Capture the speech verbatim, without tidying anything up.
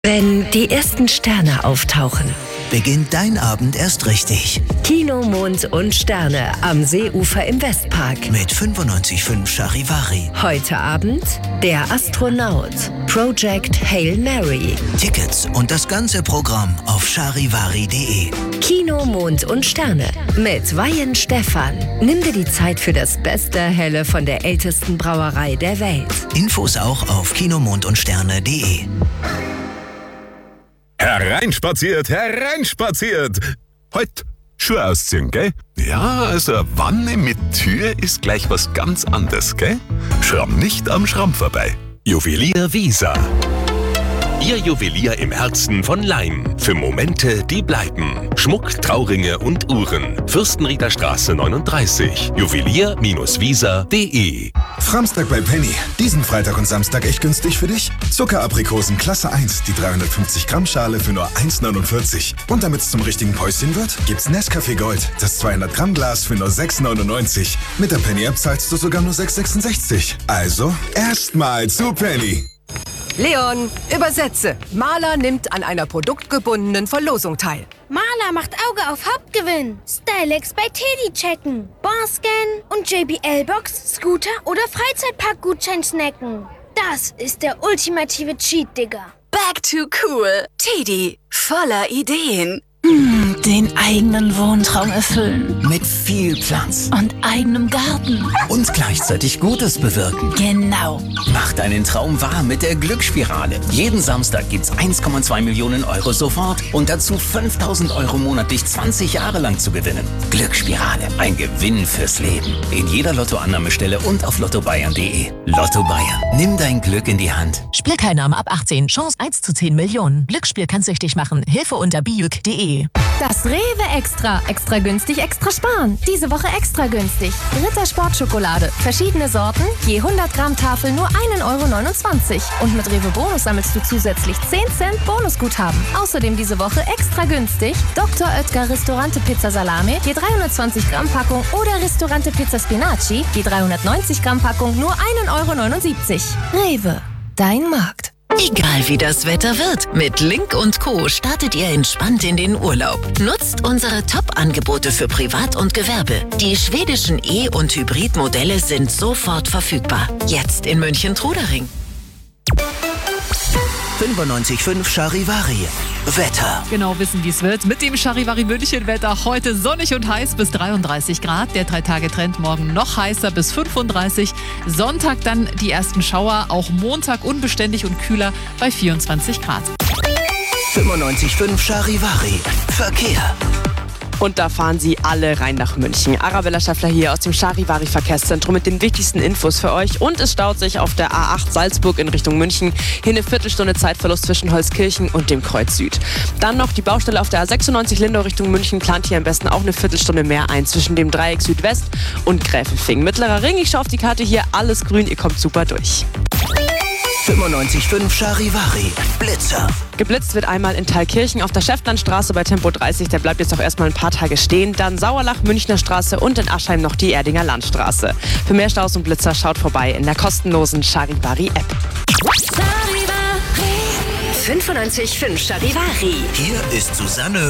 Wenn die ersten Sterne auftauchen, beginnt dein Abend erst richtig. Kino, Mond und Sterne am Seeufer im Westpark. Mit fünfundneunzig Komma fünf Charivari. Heute Abend Der Astronaut. Project Hail Mary. Tickets und das ganze Programm auf charivari punkt de. Kino, Mond und Sterne mit Weihen Stefan. Nimm dir die Zeit für das beste Helle von der ältesten Brauerei der Welt. Infos auch auf kinomondundsterne punkt de. Hereinspaziert, hereinspaziert! Heut Schuhe ausziehen, gell? Ja, also eine Wanne mit Tür ist gleich was ganz anderes, gell? Schramm nicht am Schramm vorbei. Juwelier Wiesa. Ihr Juwelier im Herzen von Laim. Für Momente, die bleiben. Schmuck, Trauringe und Uhren. Fürstenrieder Straße neununddreißig. Juwelier Wiesa punkt de. Framstag bei Penny. Diesen Freitag und Samstag echt günstig für dich? Zuckeraprikosen Klasse eins, die dreihundertfünfzig Gramm Schale für nur eins neunundvierzig. Und damit es zum richtigen Päuschen wird, gibt's Nescafé Gold, das zweihundert Gramm Glas für nur sechs neunundneunzig. Mit der Penny App zahlst du sogar nur sechs sechsundsechzig. Also erstmal zu Penny. Leon, übersetze. Maler nimmt an einer produktgebundenen Verlosung teil. Maler macht Auge auf Hauptgewinn. Stylex bei Teddy checken. Barscan und J B L-Box, Scooter oder Freizeitparkgutschein snacken. Das ist der ultimative Cheat, Digga. Back to cool. Teddy, voller Ideen. Hm, den eigenen Wohntraum erfüllen. Mit viel Platz. Und eigenem Garten. Und gleichzeitig Gutes bewirken. Genau. Mach deinen Traum wahr mit der Glücksspirale. Jeden Samstag gibt's eins Komma zwei Millionen Euro sofort und dazu fünftausend Euro monatlich zwanzig Jahre lang zu gewinnen. Glücksspirale, ein Gewinn fürs Leben. In jeder Lottoannahmestelle und auf lotto bayern punkt de. Lotto Bayern, nimm dein Glück in die Hand. Spielteilnahme ab achtzehn, Chance eins zu zehn Millionen. Glücksspiel kann süchtig machen. Hilfe unter bijuk punkt de. Das Rewe Extra. Extra günstig, extra sparen. Diese Woche extra günstig. Ritter Sportschokolade. Verschiedene Sorten, je hundert Gramm Tafel nur ein Euro neunundzwanzig. Und mit Rewe Bonus sammelst du zusätzlich zehn Cent Bonusguthaben. Außerdem diese Woche extra günstig Doktor Oetker Ristorante Pizza Salame, je dreihundertzwanzig Gramm Packung oder Ristorante Pizza Spinaci, je dreihundertneunzig Gramm Packung nur ein Euro neunundsiebzig. Rewe, dein Markt. Egal wie das Wetter wird, mit Link und Co. startet ihr entspannt in den Urlaub. Nutzt unsere Top-Angebote für Privat und Gewerbe. Die schwedischen E- und Hybrid-Modelle sind sofort verfügbar. Jetzt in München-Trudering. fünfundneunzig Komma fünf Charivari. Wetter. Genau wissen, wie es wird. Mit dem Charivari München Wetter heute sonnig und heiß bis dreiunddreißig Grad. Der Drei-Tage-Trend morgen noch heißer bis fünfunddreißig. Sonntag dann die ersten Schauer. Auch Montag unbeständig und kühler bei vierundzwanzig Grad. fünfundneunzig Komma fünf Charivari. Verkehr. Und da fahren sie alle rein nach München. Arabella Schaffler hier aus dem Charivari Verkehrszentrum mit den wichtigsten Infos für euch. Und es staut sich auf der A acht Salzburg in Richtung München. Hier eine Viertelstunde Zeitverlust zwischen Holzkirchen und dem Kreuz Süd. Dann noch die Baustelle auf der A sechsundneunzig Lindau Richtung München. Plant hier am besten auch eine Viertelstunde mehr ein zwischen dem Dreieck Südwest und Gräfelfing. Mittlerer Ring, ich schaue auf die Karte hier, alles grün, ihr kommt super durch. fünfundneunzig Komma fünf Charivari. Blitzer. Geblitzt wird einmal in Thalkirchen auf der Schäftlandstraße bei Tempo dreißig. Der bleibt jetzt auch erstmal ein paar Tage stehen. Dann Sauerlach, Münchner Straße und in Aschheim noch die Erdinger Landstraße. Für mehr Staus und Blitzer schaut vorbei in der kostenlosen Charivari-App. fünfundneunzig Komma fünf Charivari. Hier ist Susanne